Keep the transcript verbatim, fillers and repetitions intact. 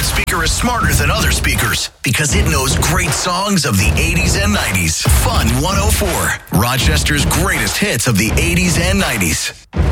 smart speaker is smarter than other speakers because it knows great songs of the eighties and nineties. Fun one oh four, Rochester's greatest hits of the eighties and nineties.